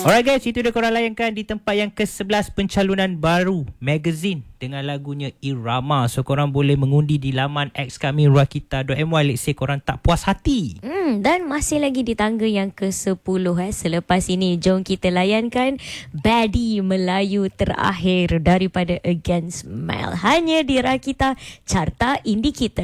Alright guys, itu dia korang layankan di tempat yang ke-11 pencalonan baru magazine dengan lagunya Irama. So korang boleh mengundi di laman X kami Rakita.my. Let's say korang tak puas hati. Dan masih lagi di tangga yang ke-10. Selepas ini jom kita layankan Baddie Melayu terakhir daripada Against Mel. Hanya di Rakita Carta Indie kita.